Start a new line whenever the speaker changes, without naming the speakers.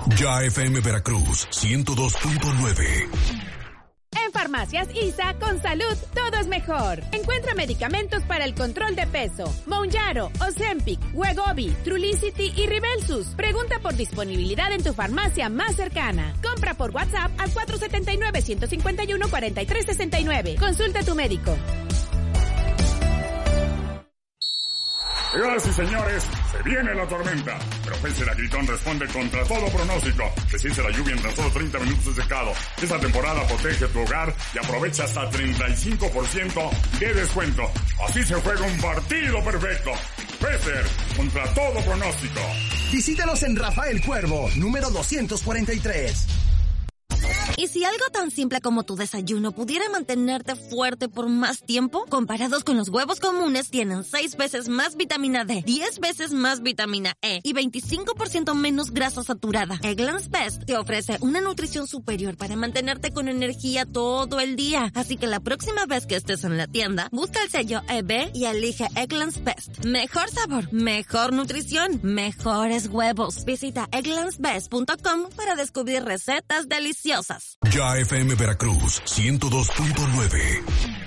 Ya FM Veracruz 102.9.
En Farmacias ISA, con salud, todo es mejor. Encuentra medicamentos para el control de peso. Mounjaro, Ozempic, Wegovy, Trulicity y Ribelsus. Pregunta por disponibilidad en tu farmacia más cercana. Compra por WhatsApp al 479-151-4369. Consulta a tu médico.
Señoras y señores, se viene la tormenta. Pero Pester Agritón responde contra todo pronóstico. Desciende la lluvia en tan solo 30 minutos de secado. Esta temporada protege tu hogar y aprovecha hasta 35% de descuento. Así se juega un partido perfecto. Pester, contra todo pronóstico.
Visítanos en Rafael Cuervo, número 243.
¿Y si algo tan simple como tu desayuno pudiera mantenerte fuerte por más tiempo? Comparados con los huevos comunes, tienen 6 veces más vitamina D, 10 veces más vitamina E y 25% menos grasa saturada. Eggland's Best te ofrece una nutrición superior para mantenerte con energía todo el día. Así que la próxima vez que estés en la tienda, busca el sello EB y elige Eggland's Best. Mejor sabor, mejor nutrición, mejores huevos. Visita egglandsbest.com para descubrir recetas deliciosas.
Ya FM Veracruz 102.9.